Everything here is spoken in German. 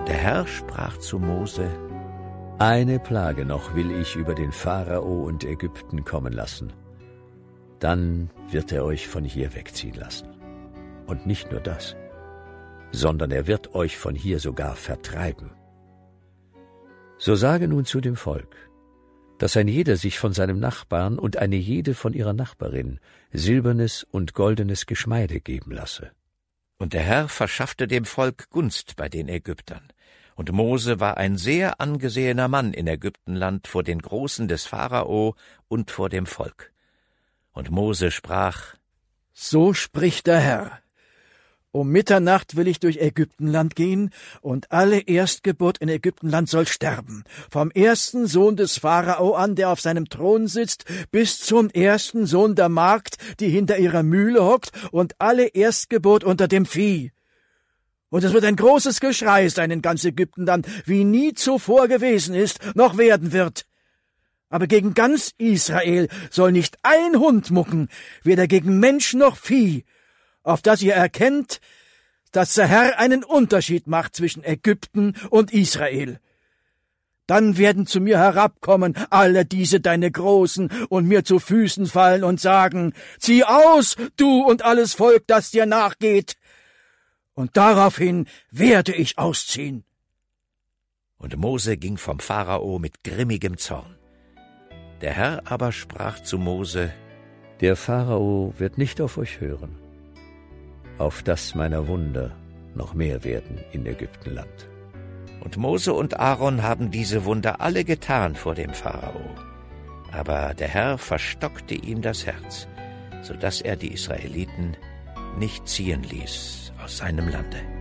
der Herr sprach zu Mose: Eine Plage noch will ich über den Pharao und Ägypten kommen lassen. Dann wird er euch von hier wegziehen lassen. Und nicht nur das, sondern er wird euch von hier sogar vertreiben. So sage nun zu dem Volk, dass ein jeder sich von seinem Nachbarn und eine jede von ihrer Nachbarin silbernes und goldenes Geschmeide geben lasse. Und der Herr verschaffte dem Volk Gunst bei den Ägyptern. Und Mose war ein sehr angesehener Mann in Ägyptenland vor den Großen des Pharao und vor dem Volk. Und Mose sprach: So spricht der Herr: Um Mitternacht will ich durch Ägyptenland gehen, und alle Erstgeburt in Ägyptenland soll sterben, vom ersten Sohn des Pharao an, der auf seinem Thron sitzt, bis zum ersten Sohn der Magd, die hinter ihrer Mühle hockt, und alle Erstgeburt unter dem Vieh. Und es wird ein großes Geschrei sein in ganz Ägyptenland, wie nie zuvor gewesen ist, noch werden wird. Aber gegen ganz Israel soll nicht ein Hund mucken, weder gegen Mensch noch Vieh, auf das ihr erkennt, dass der Herr einen Unterschied macht zwischen Ägypten und Israel. Dann werden zu mir herabkommen alle diese deine Großen und mir zu Füßen fallen und sagen: Zieh aus, du und alles Volk, das dir nachgeht. Und daraufhin werde ich ausziehen. Und Mose ging vom Pharao mit grimmigem Zorn. Der Herr aber sprach zu Mose: Der Pharao wird nicht auf euch hören, auf dass meiner Wunder noch mehr werden in Ägyptenland. Und Mose und Aaron haben diese Wunder alle getan vor dem Pharao. Aber der Herr verstockte ihm das Herz, so dass er die Israeliten nicht ziehen ließ aus seinem Lande.